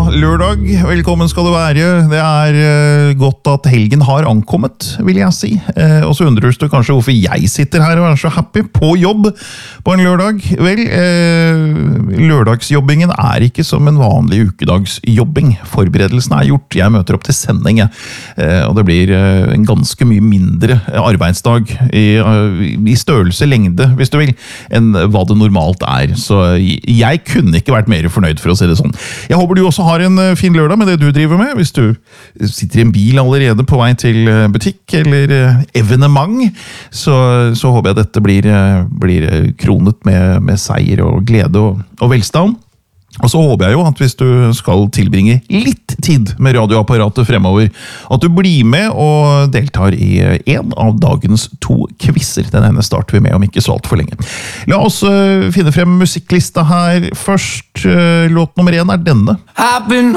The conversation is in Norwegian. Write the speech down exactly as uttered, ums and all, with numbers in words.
lørdag. Velkommen skal du være. Det er uh, godt at helgen har ankommet, vil jeg si. Uh, og så undrer du kanskje hvorfor jeg sitter her og er så happy på jobb på en lørdag. Vel, uh, lørdagsjobbingen er ikke som en vanlig ukedagsjobbing. Forberedelsen er gjort. Jeg møter opp til sending, uh, og det blir uh, en ganske mye mindre arbeidsdag i, uh, i størrelse, lengde, hvis du vil, enn hva det normalt er. Så jeg kunne ikke vært mer fornøyd, for å si det sånn. Jeg håper du også har en fin lørdag med det du driver med. Hvis du sitter i en bil allerede på vei til butikk eller evenement, så, så håper jeg dette blir, blir kronet med, med seier og glede og, og velstand. Og så håper jeg jo at hvis du skal tilbringe litt tid med radioapparatet fremover, at du blir med og deltar i en av dagens to quizzer. Den ene starter vi med om ikke så alt for lenge. La oss finne frem musikklista her først. Låt nummer én er denne.